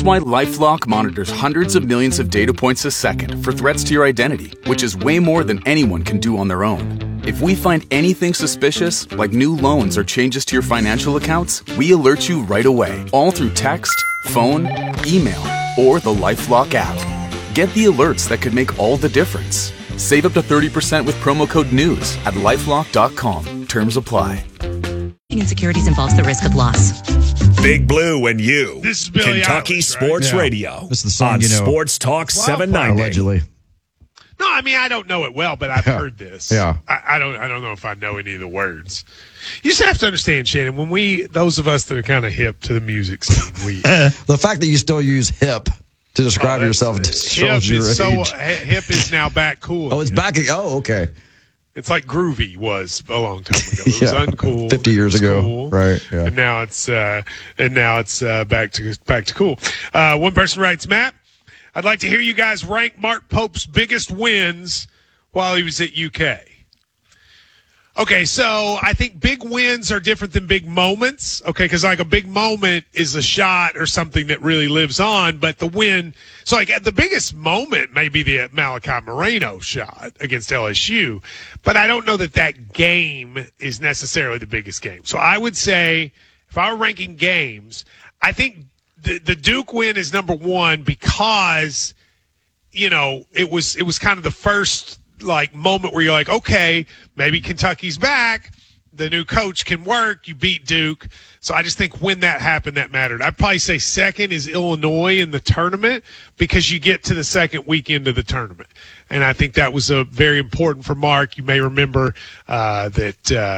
why LifeLock monitors hundreds of millions of data points a second for threats to your identity, which is way more than anyone can do on their own. If we find anything suspicious, like new loans or changes to your financial accounts, we alert you right away, all through text, phone, email, or the LifeLock app. Get the alerts that could make all the difference. Save up to 30% with promo code NEWS at LifeLock.com. Terms apply. Insecurities involves the risk of loss. Big Blue and you. This is Billie Kentucky Eilish, Sports right? Radio. This is the song, on you know. Sports Talk 790. Allegedly. No, I mean I don't know it well, but I've heard this. Yeah. I don't know if I know any of the words. You just have to understand, Shannon, when those of us that are kind of hip to the music scene, The fact that you still use hip to describe yourself shows your age. Hip is now back cool. Oh, it's back. Oh, okay. It's like groovy was a long time ago. It was uncool 50 years ago. cool. Right. Yeah. And now it's back to cool. One person writes, Matt, I'd like to hear you guys rank Mark Pope's biggest wins while he was at UK. Okay, so I think big wins are different than big moments, okay, because like a big moment is a shot or something that really lives on, but the win, so like the biggest moment may be the Malachi Moreno shot against LSU, but I don't know that game is necessarily the biggest game. So I would say if I were ranking games, I think the Duke win is number one because, you know, it was kind of the first like moment where you're like, okay, maybe Kentucky's back. The new coach can work. You beat Duke. So I just think when that happened, that mattered. I'd probably say second is Illinois in the tournament because you get to the second weekend of the tournament. And I think that was very important for Mark. You may remember that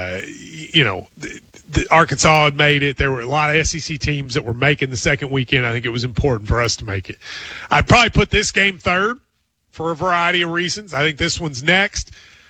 Arkansas had made it. There were a lot of SEC teams that were making the second weekend. I think it was important for us to make it. I'd probably put this game third for a variety of reasons. I think this one's next.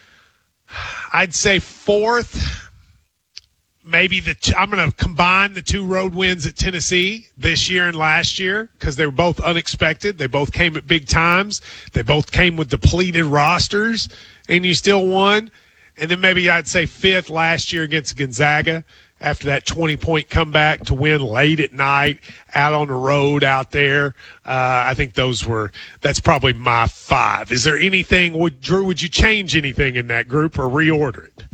I'd say fourth, maybe I'm going to combine the two road wins at Tennessee this year and last year because they were both unexpected. They both came at big times. They both came with depleted rosters, and you still won. And then maybe I'd say fifth last year against Gonzaga after that 20-point comeback to win late at night out on the road out there. I think that's probably my five. Is there anything, Drew, would you change anything in that group or reorder it?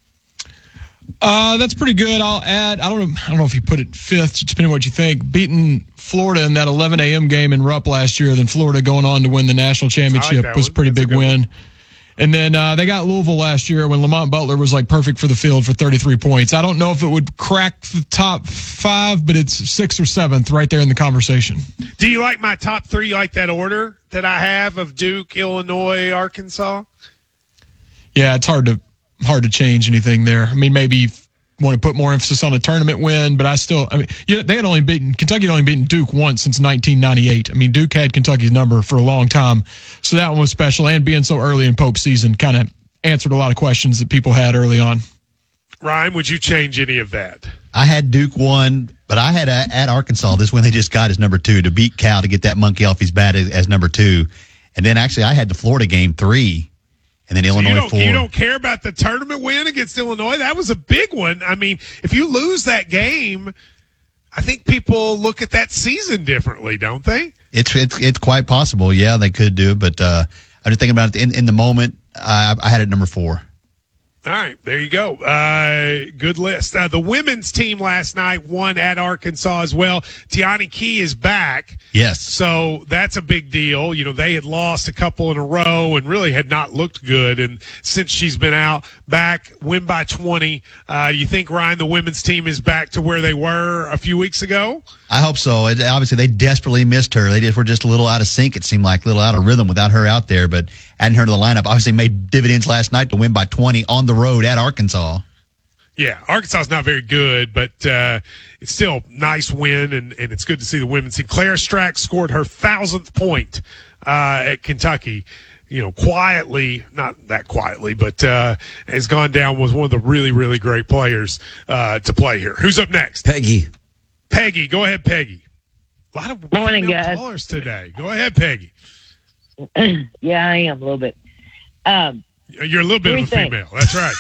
That's pretty good. I'll add, I don't know if you put it fifth, depending on what you think. Beating Florida in that 11 a.m. game in Rupp last year, then Florida going on to win the national championship was a pretty big win. And then they got Louisville last year when Lamont Butler was like perfect for the field for 33 points. I don't know if it would crack the top five, but it's sixth or seventh right there in the conversation. Do you like my top three, like that order that I have of Duke, Illinois, Arkansas? Yeah, it's hard to change anything there. I mean, maybe want to put more emphasis on a tournament win, but Kentucky had only beaten Duke once since 1998. I mean, Duke had Kentucky's number for a long time, so that one was special. And being so early in Pope's season kind of answered a lot of questions that people had early on. Ryan, would you change any of that? I had Duke 1, but I had at Arkansas this one they just got as number 2 to beat Cal to get that monkey off his bat as number 2, and then actually I had the Florida game 3. And then Illinois 4. You don't care about the tournament win against Illinois? That was a big one. I mean, if you lose that game, I think people look at that season differently, don't they? It's quite possible. Yeah, they could do. But I'm just thinking about it in the moment. I had it number 4. All right, there you go. Good list. The women's team last night won at Arkansas as well. Tiani Key is back. Yes. So that's a big deal. You know, they had lost a couple in a row and really had not looked good. And since she's been out, back, win by 20. You think, Ryan, the women's team is back to where they were a few weeks ago? I hope so. Obviously, they desperately missed her. They just were just a little out of sync, it seemed like, a little out of rhythm without her out there. But adding her to the lineup obviously made dividends last night to win by 20 on the road at Arkansas. Yeah, Arkansas is not very good, but it's still a nice win, and it's good to see the women's team. Claire Strack scored her 1,000th point at Kentucky. You know, quietly, not that quietly, but has gone down was one of the really, really great players to play here. Who's up next? Peggy, go ahead, Peggy. A lot of morning, guys. Callers today. Go ahead, Peggy. Yeah, I am a little bit. You're a little bit of a female. That's right.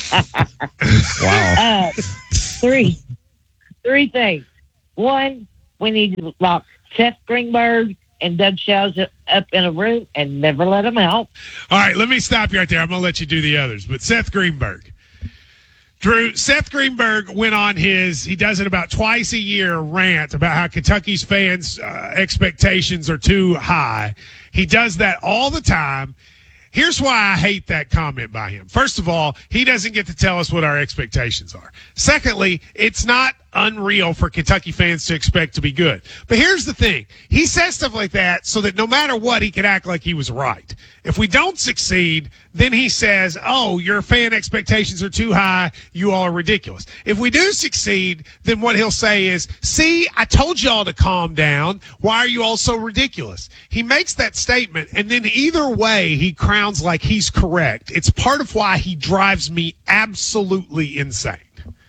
Wow. Three things. One, we need to lock Seth Greenberg and Doug Shows up in a room and never let them out. All right, let me stop you right there. I'm going to let you do the others. But Seth Greenberg. Drew, Seth Greenberg went on he does it about twice a year, rant about how Kentucky's fans' expectations are too high. He does that all the time. Here's why I hate that comment by him. First of all, he doesn't get to tell us what our expectations are. Secondly, it's not unreal for Kentucky fans to expect to be good. But here's the thing. He says stuff like that so that no matter what, he can act like he was right. If we don't succeed, then he says, oh, your fan expectations are too high. You all are ridiculous. If we do succeed, then what he'll say is, see, I told y'all to calm down. Why are you all so ridiculous? He makes that statement, and then either way, he crowns like he's correct. It's part of why he drives me absolutely insane.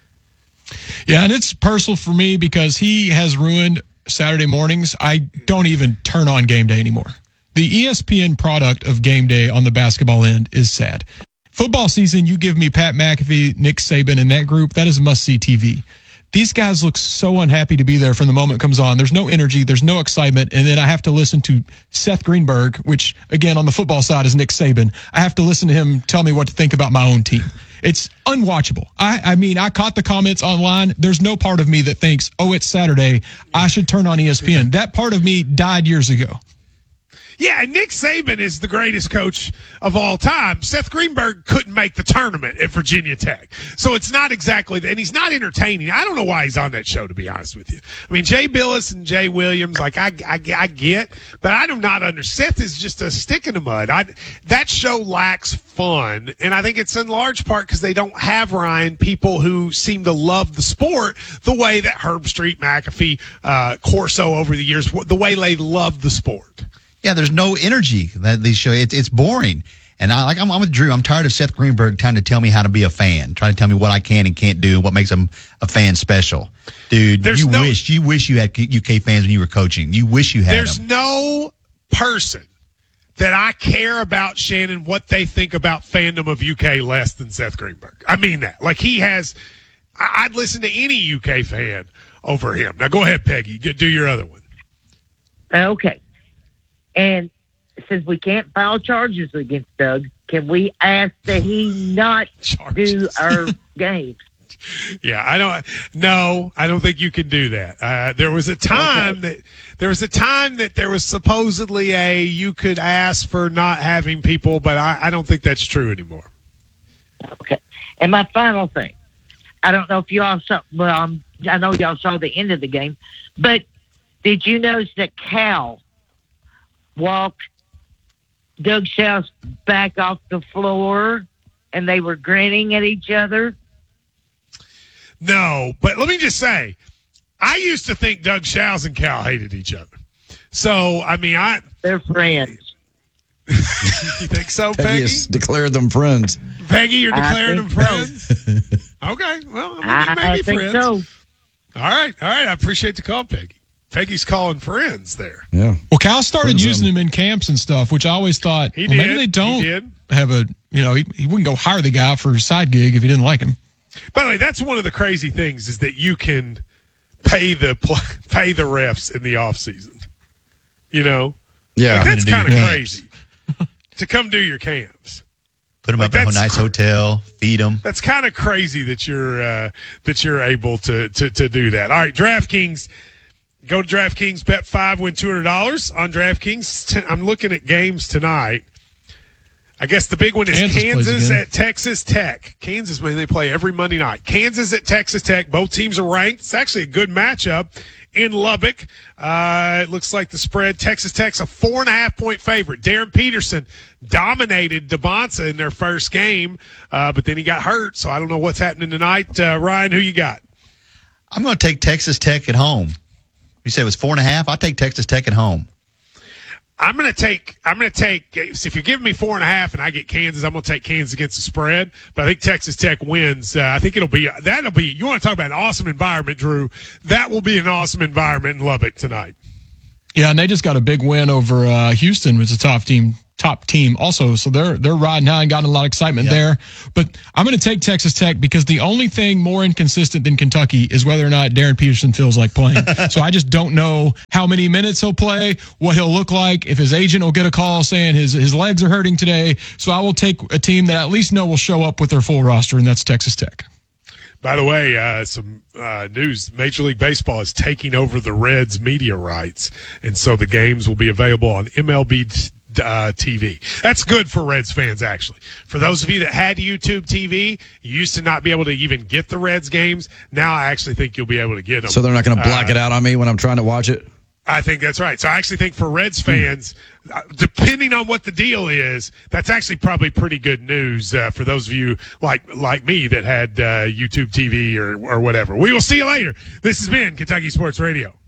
Yeah, and it's personal for me because he has ruined Saturday mornings. I don't even turn on game day anymore. The ESPN product of game day on the basketball end is sad. Football season, you give me Pat McAfee, Nick Saban, and that group, that is must-see TV. These guys look so unhappy to be there from the moment it comes on. There's no energy. There's no excitement. And then I have to listen to Seth Greenberg, which, again, on the football side is Nick Saban. I have to listen to him tell me what to think about my own team. It's unwatchable. I mean, I caught the comments online. There's no part of me that thinks, oh, it's Saturday, I should turn on ESPN. That part of me died years ago. Yeah, and Nick Saban is the greatest coach of all time. Seth Greenberg couldn't make the tournament at Virginia Tech. So it's not exactly, and he's not entertaining. I don't know why he's on that show, to be honest with you. I mean, Jay Billis and Jay Williams, like, I get, but I do not understand. Seth is just a stick in the mud. That show lacks fun, and I think it's in large part because they don't have, Ryan, people who seem to love the sport the way that Herb Street, McAfee, Corso over the years, the way they love the sport. Yeah, there's no energy that these show. It's boring. And I'm with Drew. I'm tired of Seth Greenberg trying to tell me how to be a fan, trying to tell me what I can and can't do, what makes him a fan special. Dude, you wish you had UK fans when you were coaching. You wish you had them. There's no person that I care about, Shannon, what they think about fandom of UK less than Seth Greenberg. I mean that. Like, I'd listen to any UK fan over him. Now, go ahead, Peggy. Do your other one. Okay. And since we can't file charges against Doug, can we ask that he not do our games? Yeah, I don't think you can do that. There was a time that there was supposedly you could ask for not having people, but I don't think that's true anymore. Okay. And my final thing, I don't know if y'all saw, I know y'all saw the end of the game, but did you notice that Cal walked Doug Shouse back off the floor and they were grinning at each other? No, but let me just say, I used to think Doug Shouse and Cal hated each other. So, I mean, they're friends. You think so, Peggy? Peggy has declared them friends. Peggy, you're declaring them friends? Okay, well, I think friends. so. All right. I appreciate the call, Peggy. Peggy's calling friends there. Yeah. Well, Cal started using him in camps and stuff, which I always thought, maybe they don't have he wouldn't go hire the guy for a side gig if he didn't like him. By the way, that's one of the crazy things is that you can pay the refs in the off season. You know? Yeah. Like, that's kind of crazy to come do your camps. Put them up in a nice hotel, feed them. That's kind of crazy that you're able to do that. All right, DraftKings. Go to DraftKings, bet 5, win $200 on DraftKings. I'm looking at games tonight. I guess the big one is Kansas at Texas Tech. Kansas, man, they play every Monday night. Kansas at Texas Tech. Both teams are ranked. It's actually a good matchup in Lubbock. It looks like the spread. Texas Tech's a 4.5-point favorite. Darren Peterson dominated DeBonsa in their first game, but then he got hurt, so I don't know what's happening tonight. Ryan, who you got? I'm going to take Texas Tech at home. You said it was 4.5. I'll take Texas Tech at home. I'm going to take. If you're giving me 4.5 and I get Kansas, I'm going to take Kansas against the spread. But I think Texas Tech wins. I think that'll be. You want to talk about an awesome environment, Drew? That will be an awesome environment in Lubbock tonight. Yeah, and they just got a big win over Houston, which is a top team top team also. So they're riding high and gotten a lot of excitement there. But I'm going to take Texas Tech because the only thing more inconsistent than Kentucky is whether or not Darren Peterson feels like playing. So I just don't know how many minutes he'll play, what he'll look like, if his agent will get a call saying his legs are hurting today. So I will take a team that I at least know will show up with their full roster, and that's Texas Tech. By the way, some news. Major League Baseball is taking over the Reds media rights, and so the games will be available on MLB TV. That's good for Reds fans, actually. For those of you that had YouTube TV, you used to not be able to even get the Reds games. Now I actually think you'll be able to get them. So they're not going to black it out on me when I'm trying to watch it? I think that's right. So I actually think for Reds fans, depending on what the deal is, that's actually probably pretty good news for those of you like me that had YouTube TV or whatever. We will see you later. This has been Kentucky Sports Radio.